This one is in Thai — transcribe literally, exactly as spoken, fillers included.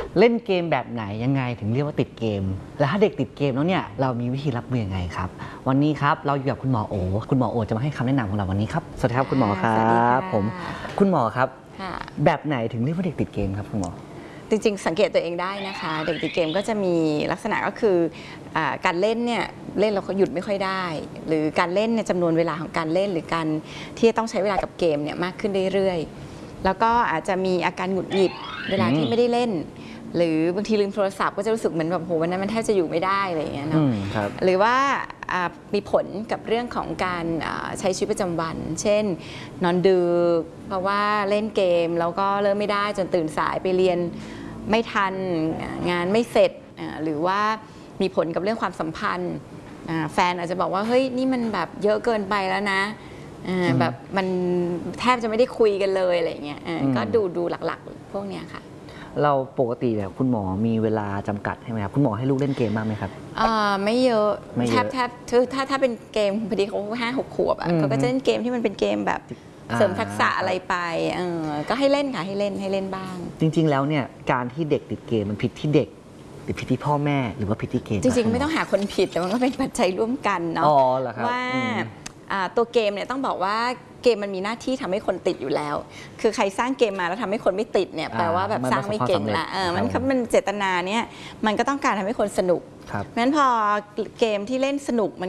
เล่นเกมแบบไหนยังไงถึงเรียกว่าติดเกมแล้วถ้าเด็กติดเกมแล้วเนี่ยเรามีวิธีรับมือยังไงครับวันนี้ครับเราอยู่กับคุณหมอโอคุณหมอโอจะมาให้คำแนะนำของเราวันนี้ครับสวัสดีครับคุณหมอครับผมคุณหมอครับแบบไหนถึงเรียกว่าเด็กติดเกมครับคุณหมอจริงๆสังเกตตัวเองได้นะคะเด็กติดเกมก็จะมีลักษณะก็คือการเล่นเนี่ยเล่นเราก็หยุดไม่ค่อยได้หรือการเล่นเนี่ยจำนวนเวลาของการเล่นหรือการที่จะต้องใช้เวลากับเกมเนี่ยมากขึ้นเรื่อยๆแล้วก็อาจจะมีอาการหงุดหงิดเวลาที่ไม่ได้เล่นหรือบางทีลืมโทรศัพท์ก็จะรู้สึกเหมือนแบบโหวันนั้นมันแทบจะอยู่ไม่ได้อะไรอย่างเงี้ยเนาะหรือว่ามีผลกับเรื่องของการใช้ชีวิตประจำวันเช่นนอนดึกเพราะว่าเล่นเกมแล้วก็เริ่มไม่ได้จนตื่นสายไปเรียนไม่ทันงานไม่เสร็จหรือว่ามีผลกับเรื่องความสัมพันธ์แฟนอาจจะบอกว่าเฮ้ยนี่มันแบบเยอะเกินไปแล้วนะแบบมันแทบจะไม่ได้คุยกันเลยอะไรเงี้ยก็ดูดูหลักๆพวกเนี้ยค่ะเราปกติแบบคุณหมอมีเวลาจำกัดใช่ไหมครับคุณหมอให้ลูกเล่นเกมบ้างไหมครับไม่เยอะแทบแทบถ้าถ้าเป็นเกมพอดีเขาห้าหกขวบเขาก็จะเล่นเกมที่มันเป็นเกมแบบเสริมทักษะอะไรไปก็ให้เล่นค่ะให้เล่นให้เล่นบ้างจริงๆแล้วเนี่ยการที่เด็กติดเกมมันผิดที่เด็กหรือผิดที่พ่อแม่หรือว่าผิดที่เกมจริงๆไม่ต้องหาคนผิดแต่มันก็เป็นปัจจัยร่วมกันเนาะว่าตัวเกมเนี่ยต้องบอกว่าเกมมันมีหน้าที่ทำให้คนติดอยู่แล้วคือใครสร้างเกมมาแล้วทำให้คนไม่ติดเนี่ยแปลว่าแบบสร้างไม่เก่งละมันมันเจตนาเนี่ยมันก็ต้องการทำให้คนสนุกเพราะฉะนั้นพอเกมที่เล่นสนุกมัน